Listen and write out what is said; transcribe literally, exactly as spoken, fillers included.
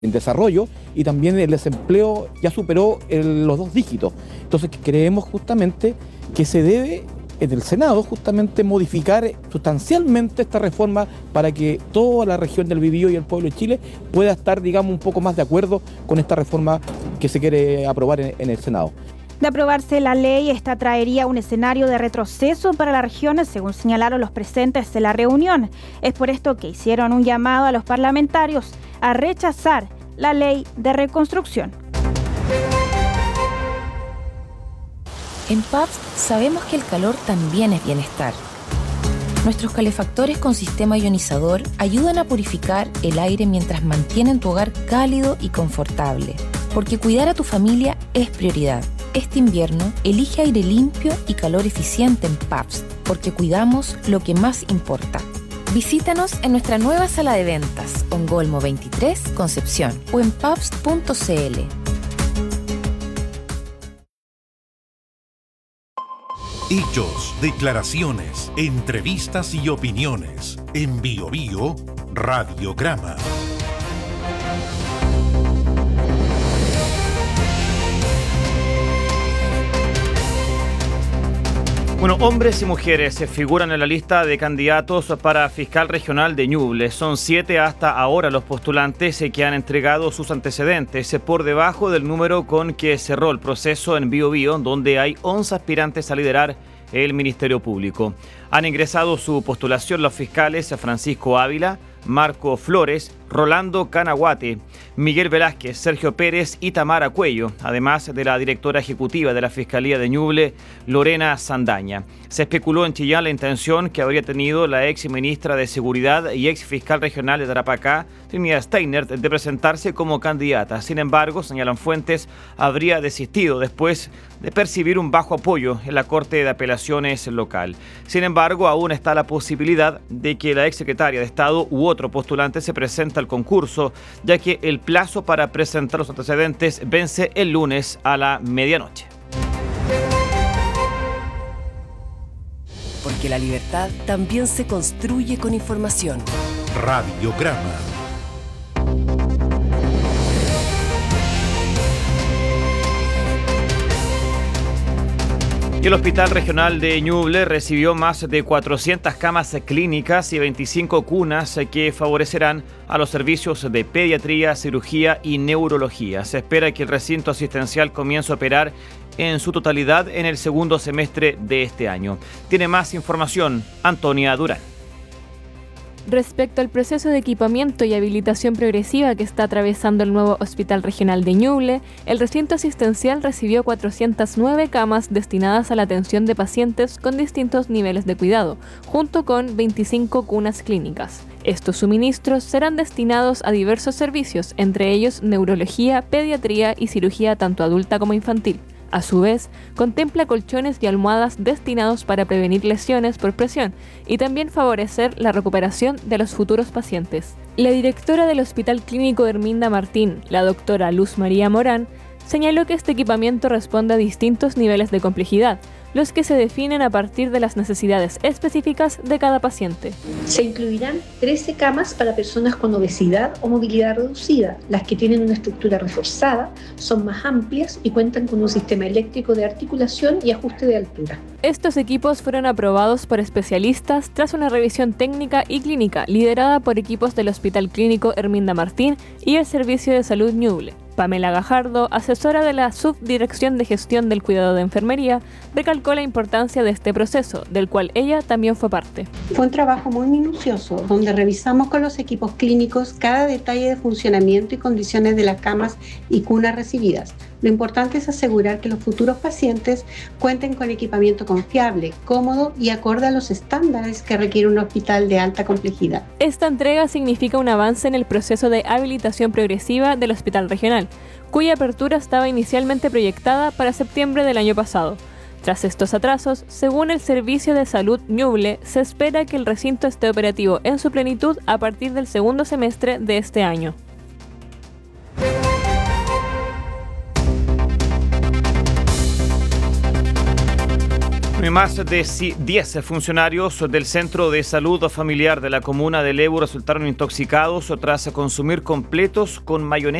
en desarrollo y también el desempleo ya superó el, los dos dígitos. Entonces creemos justamente que se debe en el Senado justamente modificar sustancialmente esta reforma para que toda la región del Biobío y el pueblo de Chile pueda estar, digamos, un poco más de acuerdo con esta reforma que se quiere aprobar en, en el Senado. De aprobarse la ley, esta traería un escenario de retroceso para la región, según señalaron los presentes en la reunión. Es por esto que hicieron un llamado a los parlamentarios a rechazar la ley de reconstrucción. En P A B S sabemos que el calor también es bienestar. Nuestros calefactores con sistema ionizador ayudan a purificar el aire mientras mantienen tu hogar cálido y confortable. Porque cuidar a tu familia es prioridad. Este invierno, elige aire limpio y calor eficiente en P A B S, porque cuidamos lo que más importa. Visítanos en nuestra nueva sala de ventas, Ongolmo veintitrés, Concepción, o en pabst punto c l. Hechos, declaraciones, entrevistas y opiniones. En Biobío, Radiograma. Bueno, hombres y mujeres se figuran en la lista de candidatos para fiscal regional de Ñuble. Son siete hasta ahora los postulantes que han entregado sus antecedentes, por debajo del número con que cerró el proceso en Biobío, donde hay once aspirantes a liderar el Ministerio Público. Han ingresado su postulación los fiscales Francisco Ávila, Marco Flores, Rolando Canaguate, Miguel Velázquez, Sergio Pérez y Tamara Cuello, además de la directora ejecutiva de la Fiscalía de Ñuble, Lorena Sandaña. Se especuló en Chillán la intención que habría tenido la ex ministra de Seguridad y ex fiscal regional de Tarapacá, Trinidad Steiner, de presentarse como candidata. Sin embargo, señalan fuentes, habría desistido después de percibir un bajo apoyo en la Corte de Apelaciones local. Sin embargo, aún está la posibilidad de que la ex secretaria de Estado u otro postulante se presente al concurso, ya que el plazo para presentar los antecedentes vence el lunes a la medianoche. Porque la libertad también se construye con información. Radiograma. Y el Hospital Regional de Ñuble recibió más de cuatrocientas camas clínicas y veinticinco cunas que favorecerán a los servicios de pediatría, cirugía y neurología. Se espera que el recinto asistencial comience a operar en su totalidad en el segundo semestre de este año. Tiene más información Antonia Durán. Respecto al proceso de equipamiento y habilitación progresiva que está atravesando el nuevo Hospital Regional de Ñuble, el recinto asistencial recibió cuatrocientas nueve camas destinadas a la atención de pacientes con distintos niveles de cuidado, junto con veinticinco cunas clínicas. Estos suministros serán destinados a diversos servicios, entre ellos neurología, pediatría y cirugía tanto adulta como infantil. A su vez, contempla colchones y almohadas destinados para prevenir lesiones por presión y también favorecer la recuperación de los futuros pacientes. La directora del Hospital Clínico Herminda Martín, la doctora Luz María Morán, señaló que este equipamiento responde a distintos niveles de complejidad, los que se definen a partir de las necesidades específicas de cada paciente. Se incluirán trece camas para personas con obesidad o movilidad reducida. Las que tienen una estructura reforzada son más amplias y cuentan con un sistema eléctrico de articulación y ajuste de altura. Estos equipos fueron aprobados por especialistas tras una revisión técnica y clínica liderada por equipos del Hospital Clínico Herminda Martín y el Servicio de Salud Ñuble. Pamela Gajardo, asesora de la Subdirección de Gestión del Cuidado de Enfermería, recalcó la importancia de este proceso, del cual ella también fue parte. Fue un trabajo muy minucioso, donde revisamos con los equipos clínicos cada detalle de funcionamiento y condiciones de las camas y cunas recibidas. Lo importante es asegurar que los futuros pacientes cuenten con equipamiento confiable, cómodo y acorde a los estándares que requiere un hospital de alta complejidad. Esta entrega significa un avance en el proceso de habilitación progresiva del Hospital Regional, cuya apertura estaba inicialmente proyectada para septiembre del año pasado. Tras estos atrasos, según el Servicio de Salud Ñuble, se espera que el recinto esté operativo en su plenitud a partir del segundo semestre de este año. Más de diez funcionarios del Centro de Salud Familiar de la comuna de Lebu resultaron intoxicados tras consumir completos con mayonesa